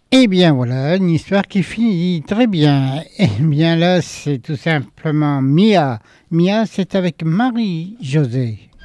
Eh bien voilà, une histoire qui finit très bien. Eh bien là, c'est tout simplement Mia. Mia, c'est avec Marie-Josée.